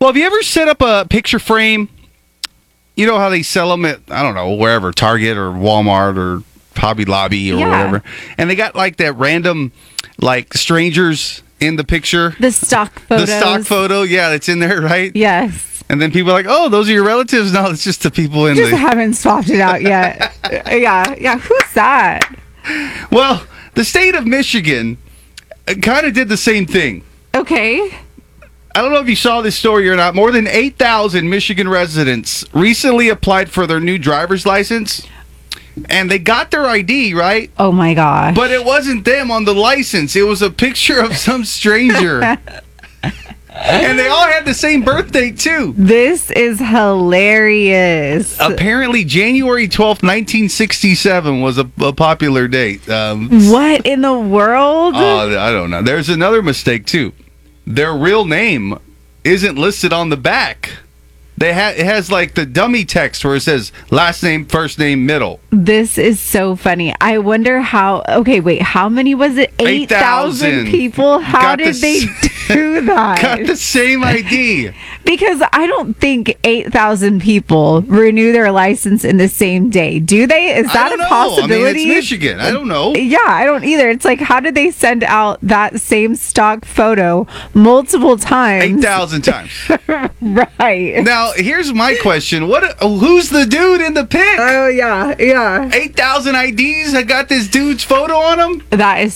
Well, have you ever set up a picture frame? You know how they sell them at, I don't know, wherever, Target or Walmart or Hobby Lobby or whatever. And they got like that random, like strangers in the picture. The stock photos. The stock photo, yeah, that's in there, right? Yes. And then people are like, oh, those are your relatives? No, it's just the people in Just haven't swapped it out yet. Yeah. Who's that? Well, the state of Michigan kind of did the same thing. Okay. I don't know if you saw this story or not. More than 8,000 Michigan residents recently applied for their new driver's license. And they got their ID, right? Oh, my gosh. But it wasn't them on the license. It was a picture of some stranger. And they all had the same birthday, too. This is hilarious. Apparently, January 12th, 1967 was a popular date. What in the world? I don't know. There's another mistake, too. Their real name isn't listed on the back. It has like the dummy text where it says last name, first name, middle. This is so funny. I wonder how. Okay, wait. How many was it? 8,000 people. How did they do that? Got the same ID. Because I don't think 8,000 people renew their license in the same day. Do they? Is that a possibility? I mean, it's Michigan. I don't know. Yeah, I don't either. It's like, how did they send out that same stock photo multiple times? 8,000 times. Right. Now, here's my question. Who's the dude in the pic? Oh, yeah. 8,000 IDs that got this dude's photo on them? That is